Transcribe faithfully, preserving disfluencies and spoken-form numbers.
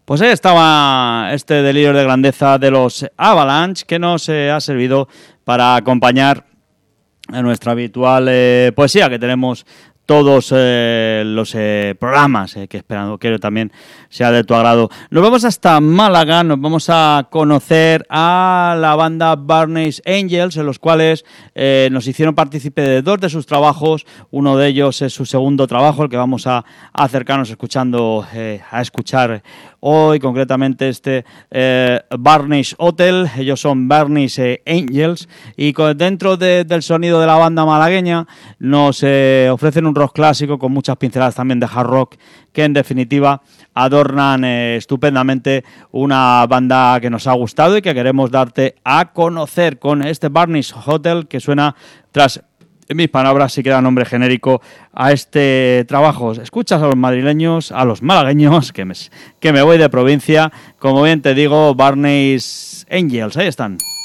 Pues ahí estaba este delirio de grandeza de los Avalanche, que nos eh, ha servido para acompañar a nuestra habitual eh, poesía que tenemos todos eh, los eh, programas, eh, que esperando quiero también sea de tu agrado. Nos vamos hasta Málaga, nos vamos a conocer a la banda Barney's Angels, en los cuales eh, nos hicieron partícipe de dos de sus trabajos. Uno de ellos es su segundo trabajo, el que vamos a acercarnos escuchando eh, a escuchar hoy, concretamente este eh, Barney's Hotel. Ellos son Barney's eh, Angels, y con, dentro de, del sonido de la banda malagueña nos eh, ofrecen un rock clásico con muchas pinceladas también de hard rock, que en definitiva adornan eh, estupendamente una banda que nos ha gustado y que queremos darte a conocer con este Barney's Hotel, que suena, tras en mis palabras, sí que da nombre genérico a este trabajo. Escuchas a los madrileños, a los malagueños, que me, que me voy de provincia. Como bien te digo, Barney's Angels, ahí están.